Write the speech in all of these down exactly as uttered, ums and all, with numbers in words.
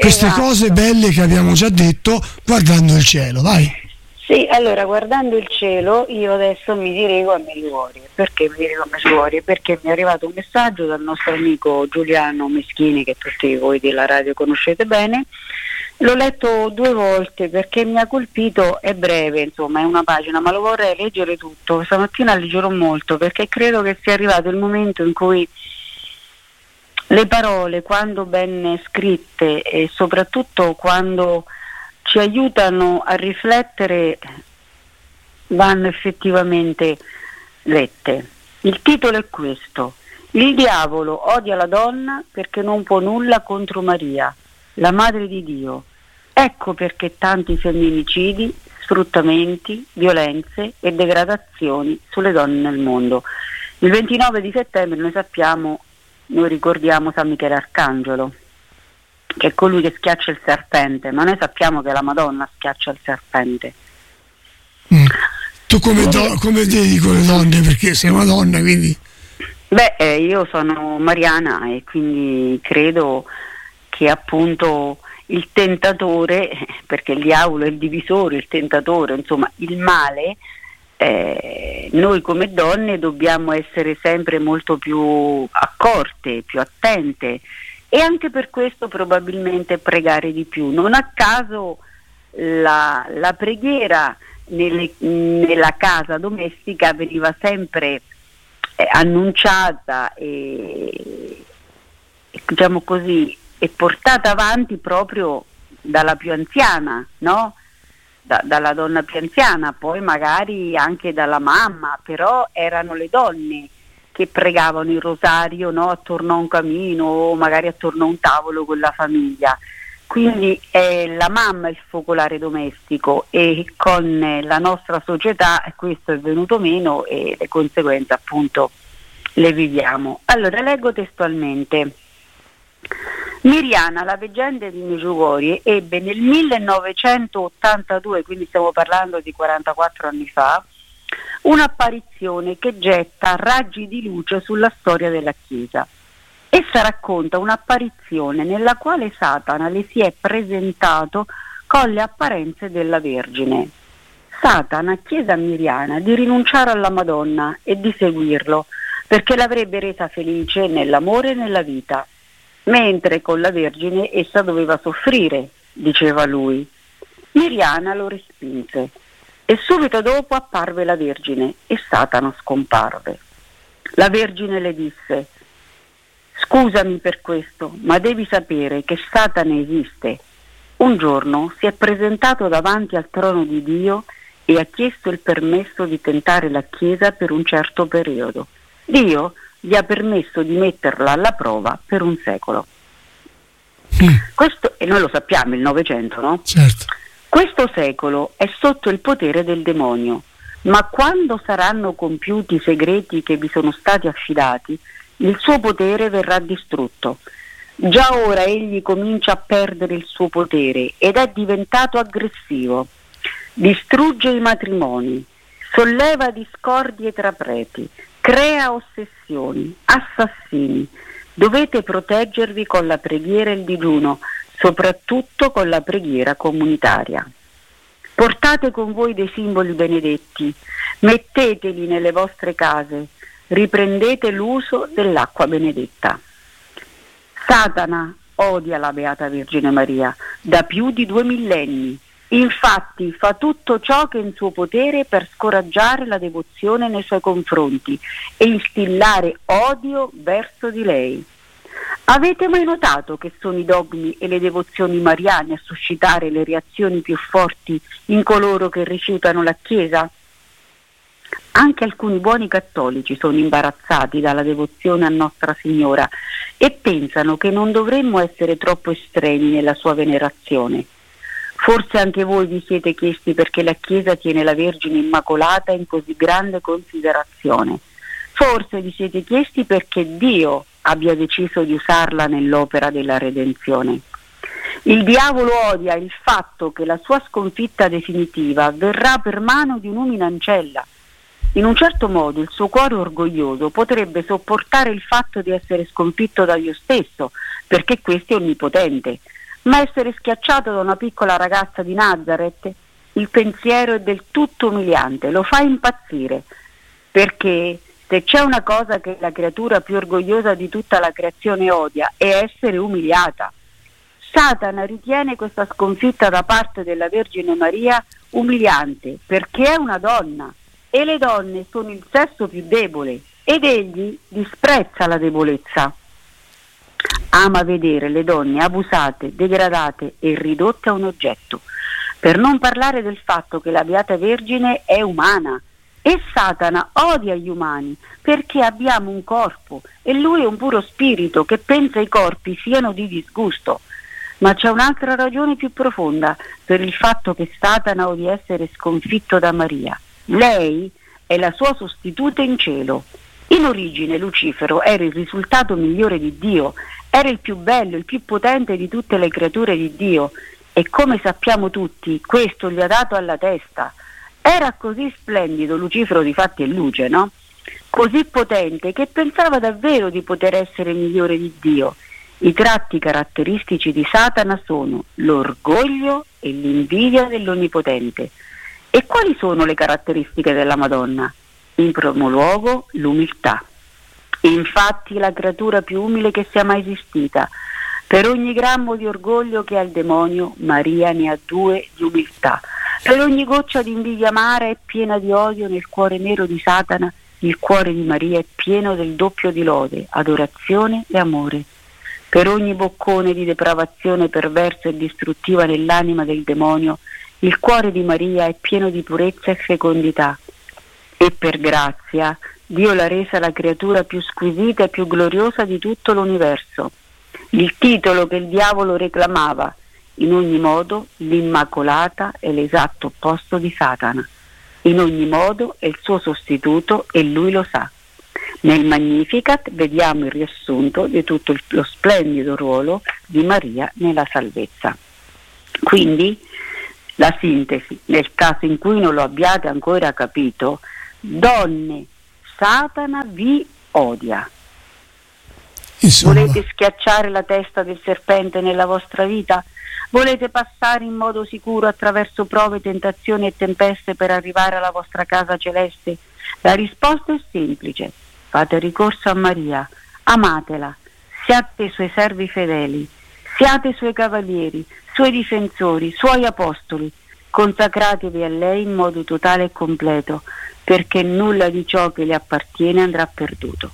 queste esatto. cose belle che abbiamo già detto guardando il cielo, vai. Sì, allora guardando il cielo io adesso mi dirigo a Medjugorje. Perché mi dirigo a Medjugorje? Perché mi è arrivato un messaggio dal nostro amico Giuliano Meschini, che tutti voi della radio conoscete bene. L'ho letto due volte perché mi ha colpito, è breve, insomma è una pagina, ma lo vorrei leggere tutto. Stamattina leggerò molto perché credo che sia arrivato il momento in cui le parole, quando ben scritte e soprattutto quando ci aiutano a riflettere, vanno effettivamente lette. Il titolo è questo: il diavolo odia la donna perché non può nulla contro Maria, la madre di Dio. Ecco perché tanti femminicidi, sfruttamenti, violenze e degradazioni sulle donne nel mondo. Il ventinove di settembre noi sappiamo, noi ricordiamo San Michele Arcangelo, che è colui che schiaccia il serpente, ma noi sappiamo che la Madonna schiaccia il serpente. Mm. Tu come, do- come vedi con le donne, perché sei una donna, quindi... Beh, eh, io sono mariana e quindi credo che appunto il tentatore, perché il diavolo è il divisore, il tentatore, insomma il male, eh, noi come donne dobbiamo essere sempre molto più accorte, più attente, e anche per questo probabilmente pregare di più. Non a caso la, la preghiera nelle, nella casa domestica veniva sempre eh, annunciata e, diciamo così, e portata avanti proprio dalla più anziana, no? Da, dalla donna più anziana, poi magari anche dalla mamma, però erano le donne che pregavano il rosario, no? Attorno a un camino o magari attorno a un tavolo con la famiglia. Quindi è la mamma il focolare domestico, e con la nostra società questo è venuto meno e le conseguenze appunto le viviamo. Allora leggo testualmente: Miriana, la veggente di Medjugorje, ebbe nel millenovecentottantadue, quindi stiamo parlando di quarantaquattro anni fa, un'apparizione che getta raggi di luce sulla storia della Chiesa. Essa racconta un'apparizione nella quale Satana le si è presentato con le apparenze della Vergine. Satana chiese a Miriana di rinunciare alla Madonna e di seguirlo, perché l'avrebbe resa felice nell'amore e nella vita, mentre con la Vergine essa doveva soffrire, diceva lui. Miriana lo respinse e subito dopo apparve la Vergine e Satana scomparve. La Vergine le disse: scusami per questo, ma devi sapere che Satana esiste. Un giorno si è presentato davanti al trono di Dio e ha chiesto il permesso di tentare la Chiesa per un certo periodo. Dio gli ha permesso di metterla alla prova per un secolo. Mm. Questo, e noi lo sappiamo, il Novecento, no? Certo. Questo secolo è sotto il potere del demonio, ma quando saranno compiuti i segreti che vi sono stati affidati, il suo potere verrà distrutto. Già ora egli comincia a perdere il suo potere ed è diventato aggressivo. Distrugge i matrimoni, solleva discordie tra preti, crea ossessioni, assassini. Dovete proteggervi con la preghiera e il digiuno, soprattutto con la preghiera comunitaria. Portate con voi dei simboli benedetti, metteteli nelle vostre case, riprendete l'uso dell'acqua benedetta. Satana odia la Beata Vergine Maria da più di due millenni. Infatti fa tutto ciò che è in suo potere per scoraggiare la devozione nei suoi confronti e instillare odio verso di lei. Avete mai notato che sono i dogmi e le devozioni mariane a suscitare le reazioni più forti in coloro che rifiutano la Chiesa? Anche alcuni buoni cattolici sono imbarazzati dalla devozione a Nostra Signora e pensano che non dovremmo essere troppo estremi nella sua venerazione. Forse anche voi vi siete chiesti perché la Chiesa tiene la Vergine Immacolata in così grande considerazione. Forse vi siete chiesti perché Dio abbia deciso di usarla nell'opera della redenzione. Il diavolo odia il fatto che la sua sconfitta definitiva avverrà per mano di un'uminancella. In un certo modo il suo cuore orgoglioso potrebbe sopportare il fatto di essere sconfitto da Dio stesso, perché questo è onnipotente, ma essere schiacciato da una piccola ragazza di Nazareth, il pensiero è del tutto umiliante, lo fa impazzire, perché se c'è una cosa che la creatura più orgogliosa di tutta la creazione odia è essere umiliata. Satana ritiene questa sconfitta da parte della Vergine Maria umiliante, perché è una donna e le donne sono il sesso più debole ed egli disprezza la debolezza. Ama vedere le donne abusate, degradate e ridotte a un oggetto, per non parlare del fatto che la Beata Vergine è umana e Satana odia gli umani perché abbiamo un corpo e lui è un puro spirito che pensa i corpi siano di disgusto. Ma c'è un'altra ragione più profonda per il fatto che Satana odia essere sconfitto da Maria. Lei è la sua sostituta in cielo. In origine Lucifero era il risultato migliore di Dio, era il più bello, il più potente di tutte le creature di Dio e come sappiamo tutti questo gli ha dato alla testa. Era così splendido, Lucifero difatti è luce, no? Così potente che pensava davvero di poter essere migliore di Dio. I tratti caratteristici di Satana sono l'orgoglio e l'invidia dell'Onnipotente. E quali sono le caratteristiche della Madonna? In primo luogo l'umiltà. Infatti la creatura più umile che sia mai esistita. Per ogni grammo di orgoglio che ha il demonio, Maria ne ha due di umiltà. Per ogni goccia di invidia amara e piena di odio nel cuore nero di Satana, il cuore di Maria è pieno del doppio di lode, adorazione e amore. Per ogni boccone di depravazione perversa e distruttiva nell'anima del demonio, il cuore di Maria è pieno di purezza e fecondità. E per grazia, Dio l'ha resa la creatura più squisita e più gloriosa di tutto l'universo. Il titolo che il diavolo reclamava, in ogni modo l'Immacolata è l'esatto opposto di Satana. In ogni modo è il suo sostituto e lui lo sa. Nel Magnificat vediamo il riassunto di tutto il, lo splendido ruolo di Maria nella salvezza. Quindi la sintesi, nel caso in cui non lo abbiate ancora capito, donne, Satana vi odia. Insomma. Volete schiacciare la testa del serpente nella vostra vita? Volete passare in modo sicuro attraverso prove, tentazioni e tempeste per arrivare alla vostra casa celeste? La risposta è semplice. Fate ricorso a Maria, amatela, siate i suoi servi fedeli, siate i suoi cavalieri, suoi difensori, suoi apostoli, consacratevi a lei in modo totale e completo, perché nulla di ciò che le appartiene andrà perduto.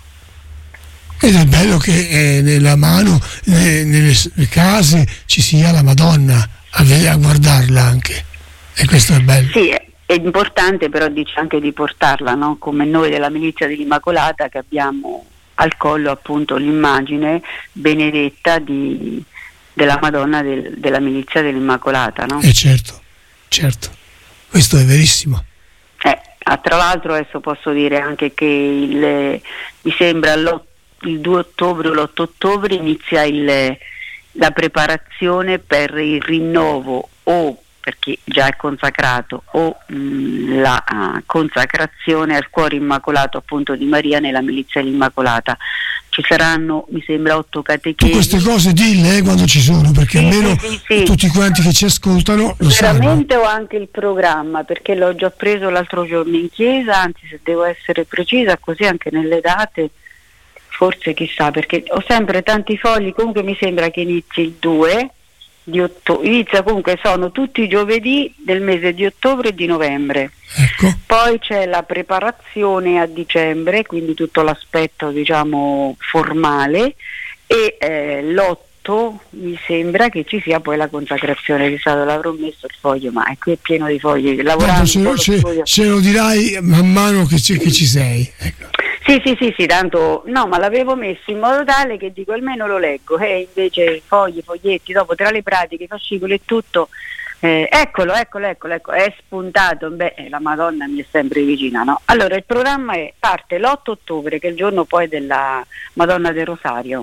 Ed è bello che eh, nella mano, nelle, nelle case ci sia la Madonna a, a guardarla anche, e questo è bello. Sì, è importante, però dice anche di portarla, no? Come noi della Milizia dell'Immacolata, che abbiamo al collo appunto l'immagine benedetta di, della Madonna del, della Milizia dell'Immacolata, no? Eh certo, certo, questo è verissimo. Eh, ah, tra l'altro adesso posso dire anche che il, mi sembra il due ottobre o l'otto ottobre inizia il, la preparazione per il rinnovo o perché già è consacrato o mh, la uh, consacrazione al cuore immacolato appunto di Maria nella Milizia dell'Immacolata. Ci saranno, mi sembra, otto catechesi. Tu queste cose dille eh, quando ci sono, perché sì, almeno sì, sì, sì. tutti quanti che ci ascoltano lo sanno. Veramente ho anche il programma, perché l'ho già preso l'altro giorno in chiesa, anzi se devo essere precisa, così anche nelle date, forse chissà, perché ho sempre tanti fogli. Comunque mi sembra che inizi il due di ottobre, inizia comunque, sono tutti i giovedì del mese di ottobre e di novembre. Ecco. Poi c'è la preparazione a dicembre, quindi tutto l'aspetto diciamo formale, e eh, l'otto mi sembra che ci sia poi la consacrazione. Di stato l'avrò messo il foglio, ma è qui è pieno di fogli, lavorando. No, ce, ce, ce lo dirai man mano che, ci, che ci sei, ecco. Sì, sì, sì, sì, tanto no, ma l'avevo messo in modo tale che dico almeno lo leggo, e eh, invece fogli, foglietti, dopo tra le pratiche, fascicoli e tutto, eh, eccolo, eccolo, eccolo, ecco, è spuntato, beh, la Madonna mi è sempre vicina, no? Allora, il programma è, parte l'otto ottobre, che è il giorno poi della Madonna del Rosario,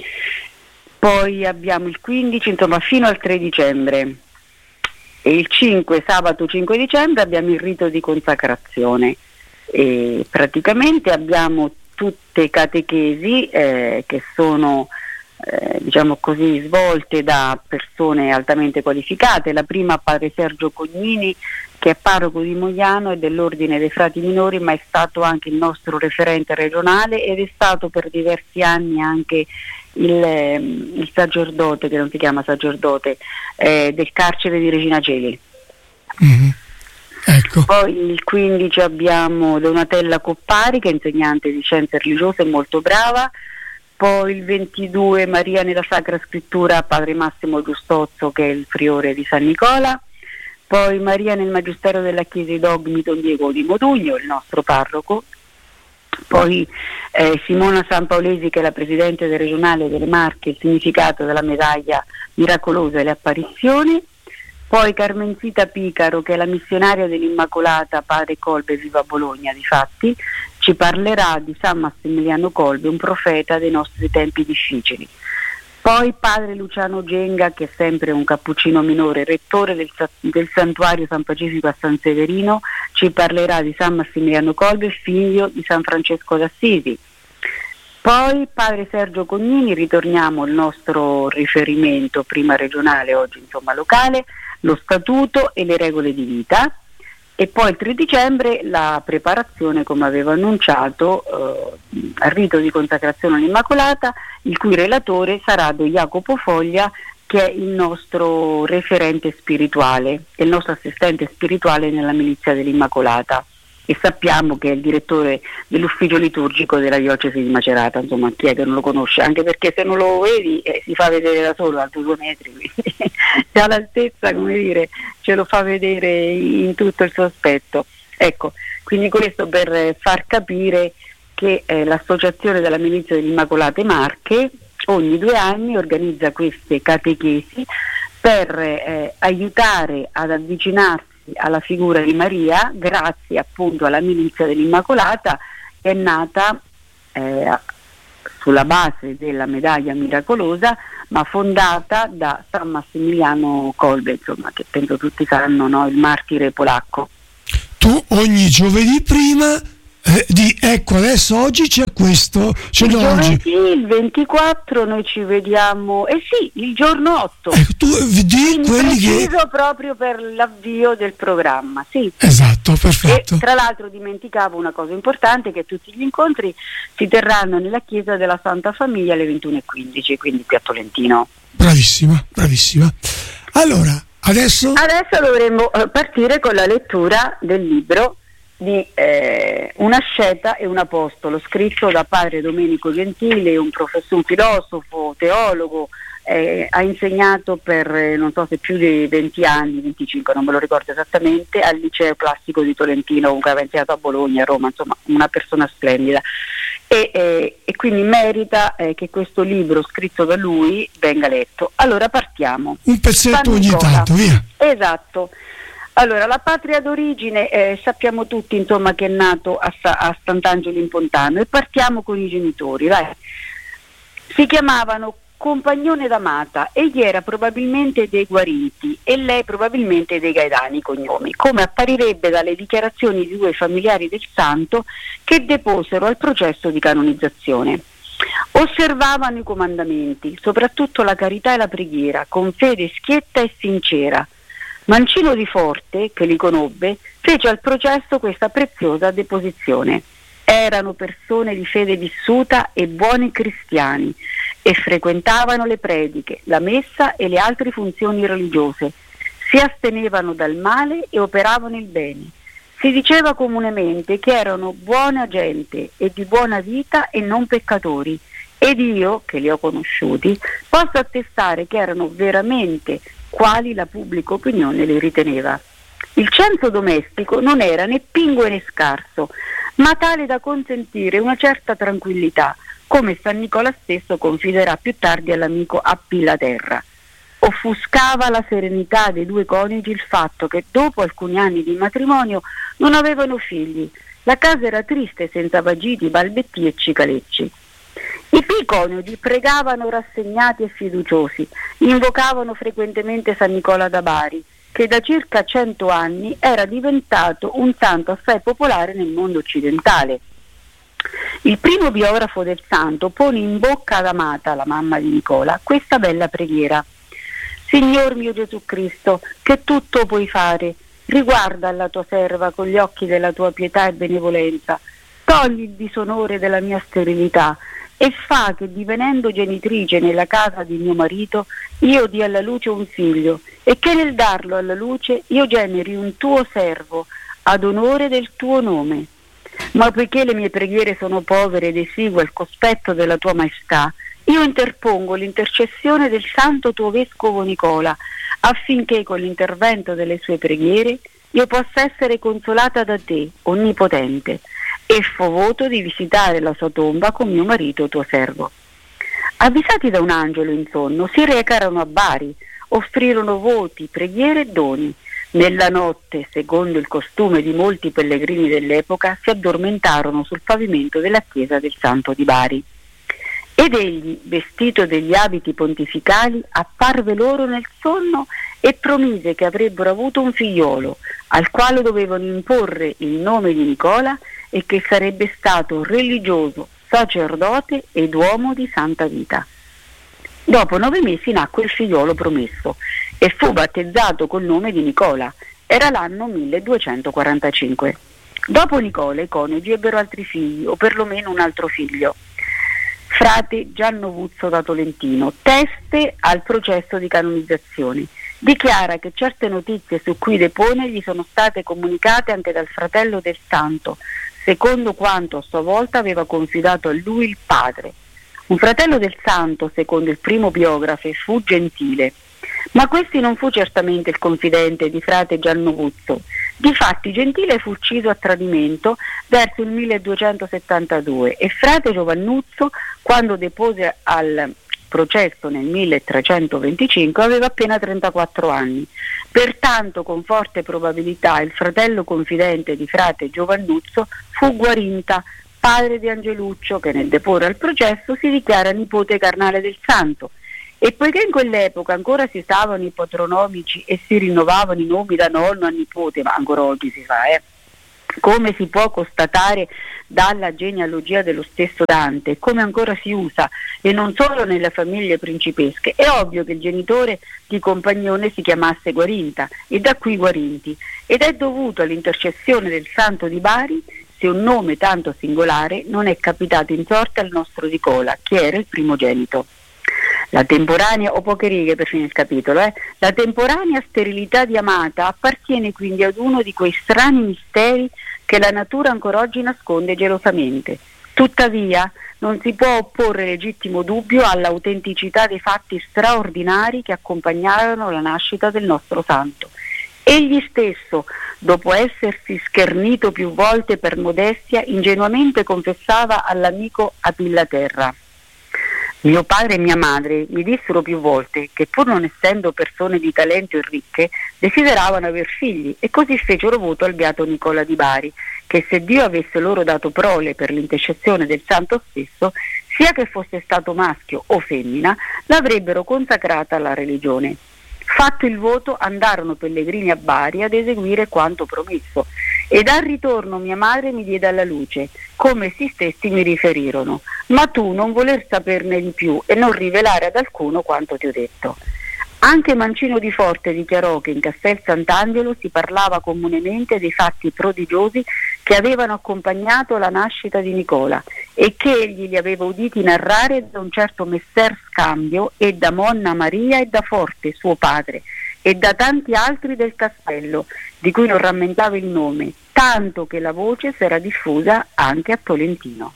poi abbiamo il quindici, insomma, fino al tre dicembre, e il cinque, sabato cinque dicembre, abbiamo il rito di consacrazione. E praticamente abbiamo tutte catechesi eh, che sono eh, diciamo così, svolte da persone altamente qualificate. La prima, padre Sergio Cognini, che è parroco di Mogliano e dell'Ordine dei Frati Minori, ma è stato anche il nostro referente regionale ed è stato per diversi anni anche il, il sacerdote, che non si chiama sacerdote, eh, del carcere di Regina Coeli. Mm-hmm. Ecco. Poi il quindici abbiamo Donatella Coppari, che è insegnante di scienze religiose e molto brava. Poi il ventidue Maria nella Sacra Scrittura, padre Massimo Giustozzo, che è il priore di San Nicola. Poi Maria nel Magistero della Chiesa i Dogmi, Don Diego di Modugno, il nostro parroco. Poi eh, Simona Sampaolesi, che è la presidente del regionale delle Marche, il significato della medaglia miracolosa e le apparizioni. Poi Carmencita Picaro, che è la missionaria dell'Immacolata, padre Colbe, viva Bologna, difatti, ci parlerà di San Massimiliano Kolbe, un profeta dei nostri tempi difficili. Poi padre Luciano Genga, che è sempre un cappuccino minore, rettore del, del santuario San Pacifico a San Severino, ci parlerà di San Massimiliano Kolbe, figlio di San Francesco d'Assisi. Poi padre Sergio Cognini, ritorniamo al nostro riferimento, prima regionale, oggi insomma locale, lo statuto e le regole di vita. E poi il tre dicembre la preparazione, come avevo annunciato, eh, al rito di consacrazione all'Immacolata, il cui relatore sarà Don Jacopo Foglia, che è il nostro referente spirituale, è il nostro assistente spirituale nella milizia dell'Immacolata, e sappiamo che è il direttore dell'ufficio liturgico della diocesi di Macerata. Insomma, chi è che non lo conosce? Anche perché se non lo vedi eh, si fa vedere da solo, alto due metri, quindi già l'altezza, come dire, ce lo fa vedere in tutto il suo aspetto. Ecco, quindi questo per far capire che eh, l'associazione della milizia dell'Immacolate Marche ogni due anni organizza queste catechesi per eh, aiutare ad avvicinarsi alla figura di Maria, grazie appunto alla milizia dell'Immacolata, che è nata eh, sulla base della medaglia miracolosa, ma fondata da San Massimiliano Kolbe, insomma, che penso tutti sanno, no? Il martire polacco. Tu ogni giovedì prima eh, di ecco adesso oggi c'è questo, c'è il oggi. Giovedì, il ventiquattro noi ci vediamo, eh sì, il giorno otto. Ecco, tu di quelli che proprio per l'avvio del programma, sì. Esatto, perfetto. E tra l'altro dimenticavo una cosa importante, che tutti gli incontri si terranno nella chiesa della Santa Famiglia alle ventuno e quindici, quindi qui a Tolentino. Bravissima, bravissima. Allora, adesso Adesso dovremmo eh, partire con la lettura del libro di eh, Una asceta e un apostolo, scritto da padre Domenico Gentile, un professore, un filosofo, teologo, eh, ha insegnato per eh, non so se più di venti anni, venticinque, non me lo ricordo esattamente, al liceo classico di Tolentino, comunque aveva insegnato a Bologna, a Roma, insomma una persona splendida, e, eh, e quindi merita eh, che questo libro scritto da lui venga letto. Allora partiamo. un pezzetto San ogni Nicola. tanto, via. Esatto. Allora, la patria d'origine eh, sappiamo tutti insomma che è nato a, Sa- a Sant'Angelo in Pontano, e partiamo con i genitori. Vai. Si chiamavano Compagnone d'Amata, egli era probabilmente dei Guarinti e lei probabilmente dei Gaetani, cognomi, come apparirebbe dalle dichiarazioni di due familiari del santo che deposero al processo di canonizzazione. Osservavano i comandamenti, soprattutto la carità e la preghiera, con fede schietta e sincera. Mancino di Forte, che li conobbe, fece al processo questa preziosa deposizione. Erano persone di fede vissuta e buoni cristiani, e frequentavano le prediche, la messa e le altre funzioni religiose. Si astenevano dal male e operavano il bene. Si diceva comunemente che erano buona gente e di buona vita e non peccatori, ed io, che li ho conosciuti, posso attestare che erano veramente quali la pubblica opinione li riteneva. Il censo domestico non era né pingue né scarso, ma tale da consentire una certa tranquillità, come San Nicola stesso confiderà più tardi all'amico Appillaterra. Offuscava la serenità dei due coniugi il fatto che dopo alcuni anni di matrimonio non avevano figli. La casa era triste senza vagiti, balbetti e cicalecci. I coniugi pregavano rassegnati e fiduciosi, invocavano frequentemente San Nicola da Bari, che da circa cento anni era diventato un santo assai popolare nel mondo occidentale. Il primo biografo del santo pone in bocca ad Amata, la mamma di Nicola, questa bella preghiera: Signor mio Gesù Cristo, che tutto puoi fare, riguarda alla tua serva con gli occhi della tua pietà e benevolenza, togli il disonore della mia sterilità e fa che, divenendo genitrice nella casa di mio marito, io dia alla luce un figlio, e che nel darlo alla luce io generi un tuo servo ad onore del tuo nome. Ma poiché le mie preghiere sono povere ed esigue al cospetto della tua maestà, io interpongo l'intercessione del santo tuo vescovo Nicola, affinché con l'intervento delle sue preghiere io possa essere consolata da te, onnipotente, e fo voto di visitare la sua tomba con mio marito tuo servo. Avvisati da un angelo in sonno, si recarono a Bari, offrirono voti, preghiere e doni. Nella notte, secondo il costume di molti pellegrini dell'epoca, si addormentarono sul pavimento della chiesa del Santo di Bari. Ed egli, vestito degli abiti pontificali, apparve loro nel sonno e promise che avrebbero avuto un figliolo, al quale dovevano imporre il nome di Nicola e che sarebbe stato religioso, sacerdote ed uomo di santa vita. Dopo nove mesi nacque il figliolo promesso e fu battezzato col nome di Nicola. Era l'anno milleduecentoquarantacinque. Dopo Nicola i coniugi ebbero altri figli, o perlomeno un altro figlio, frate Gianno Vuzzo da Tolentino, teste al processo di canonizzazione. Dichiara che certe notizie su cui depone gli sono state comunicate anche dal fratello del santo, secondo quanto a sua volta aveva confidato a lui il padre. Un fratello del santo, secondo il primo biografo, fu Gentile, ma questi non fu certamente il confidente di frate Gianno Vuzzo. Difatti Gentile fu ucciso a tradimento verso il milleduecentosettantadue e frate Giovannuzzo, quando depose al processo nel milletrecentoventicinque, aveva appena trentaquattro anni. Pertanto, con forte probabilità, il fratello confidente di frate Giovannuzzo fu Guarinta, padre di Angeluccio, che nel deporre al processo si dichiara nipote carnale del santo. E poiché in quell'epoca ancora si usavano i patronomici e si rinnovavano i nomi da nonno a nipote, ma ancora oggi si fa, eh, come si può constatare dalla genealogia dello stesso Dante, come ancora si usa, e non solo nelle famiglie principesche, è ovvio che il genitore di Compagnone si chiamasse Guarinta, e da qui Guarinti, ed è dovuto all'intercessione del santo di Bari se un nome tanto singolare non è capitato in sorte al nostro Nicola, che era il primogenito. La temporanea, o poche righe per finire il capitolo, eh, la temporanea sterilità di Amata appartiene quindi ad uno di quei strani misteri che la natura ancora oggi nasconde gelosamente. Tuttavia non si può opporre legittimo dubbio all'autenticità dei fatti straordinari che accompagnarono la nascita del nostro santo. Egli stesso, dopo essersi schernito più volte per modestia, ingenuamente confessava all'amico Apillaterra: mio padre e mia madre mi dissero più volte che, pur non essendo persone di talento e ricche, desideravano aver figli, e così fecero voto al beato Nicola di Bari, che se Dio avesse loro dato prole per l'intercessione del santo stesso, sia che fosse stato maschio o femmina, l'avrebbero consacrata alla religione. Fatto il voto, andarono pellegrini a Bari ad eseguire quanto promesso, ed al ritorno mia madre mi diede alla luce, come essi stessi mi riferirono, ma tu non voler saperne di più e non rivelare ad alcuno quanto ti ho detto. Anche Mancino di Forte dichiarò che in Castel Sant'Angelo si parlava comunemente dei fatti prodigiosi che avevano accompagnato la nascita di Nicola e che egli li aveva uditi narrare da un certo messer Scambio e da Monna Maria e da Forte, suo padre, e da tanti altri del castello, di cui non rammentava il nome, tanto che la voce s'era diffusa anche a Tolentino.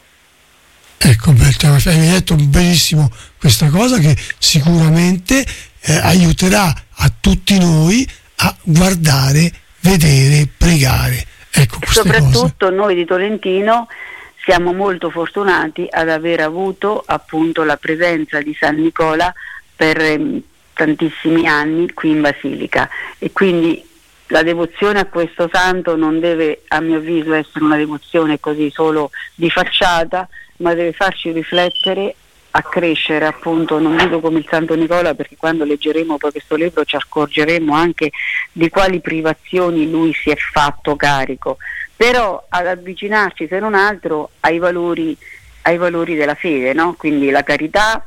Ecco, Berta, hai detto benissimo questa cosa che sicuramente eh, aiuterà a tutti noi a guardare, vedere, pregare. Ecco, queste soprattutto cose. Noi di Tolentino siamo molto fortunati ad aver avuto appunto la presenza di San Nicola per eh, tantissimi anni qui in Basilica, e quindi la devozione a questo santo non deve, a mio avviso, essere una devozione così solo di facciata, ma deve farci riflettere, a crescere, appunto, non dico come il Santo Nicola, perché quando leggeremo poi questo libro ci accorgeremo anche di quali privazioni lui si è fatto carico, però ad avvicinarci se non altro ai valori, ai valori della fede, no? Quindi la carità,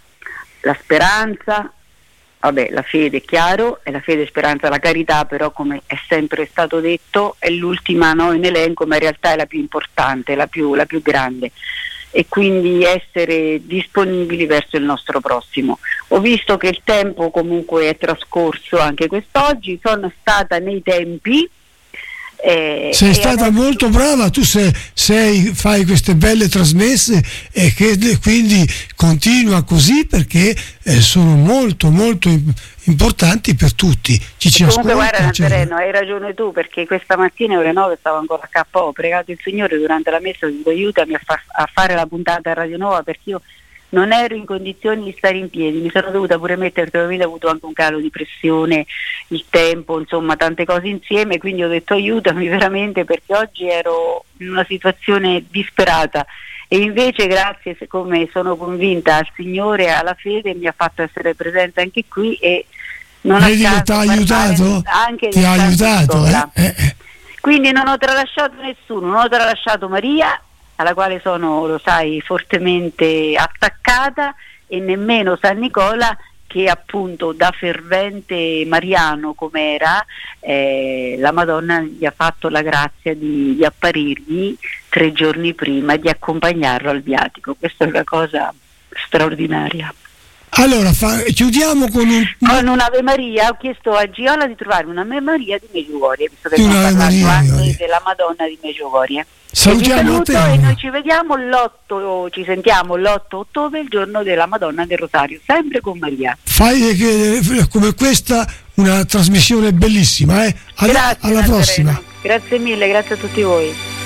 la speranza, vabbè, la fede è chiaro, è la fede, speranza, la carità, però come è sempre stato detto è l'ultima, no, in elenco, ma in realtà è la più importante, la più, la più grande, e quindi essere disponibili verso il nostro prossimo. Ho visto che il tempo comunque è trascorso anche quest'oggi, sono stata nei tempi. Eh, sei stata adesso... molto brava, tu sei, sei, fai queste belle trasmesse e che quindi continua così, perché eh, sono molto molto importanti per tutti. Chi ci comunque ascolta, guarda Nazareno, hai ragione tu, perché questa mattina alle ore nove stavo ancora a K O, ho pregato il Signore durante la messa, dico aiutami a, far, a fare la puntata a Radio Nuova, perché io non ero in condizioni di stare in piedi, mi sono dovuta pure mettere, perché ovviamente ho avuto anche un calo di pressione, il tempo, insomma tante cose insieme, quindi ho detto aiutami veramente, perché oggi ero in una situazione disperata, e invece grazie, siccome sono convinta al Signore e alla fede, mi ha fatto essere presente anche qui, e non vedi che ti ha aiutato? Anche ti ha aiutato eh? Eh. Quindi non ho tralasciato nessuno, non ho tralasciato Maria, alla quale sono, lo sai, fortemente attaccata, e nemmeno San Nicola, che appunto da fervente mariano com'era, eh, la Madonna gli ha fatto la grazia di, di apparirgli tre giorni prima e di accompagnarlo al viatico. Questa è una cosa straordinaria. Allora fa, chiudiamo con un con un'Ave Maria. Ho chiesto a Giola di trovare un'Ave Maria di Medjugorje, visto che abbiamo parlato Maria, anche Maria. della Madonna di Medjugorje. Salutiamo te, e noi ci vediamo l'otto, ci sentiamo l'otto ottobre, il giorno della Madonna del Rosario, sempre con Maria. Fai che, come questa una trasmissione bellissima, eh? alla, Grazie, alla prossima. Grazie mille, grazie a tutti voi.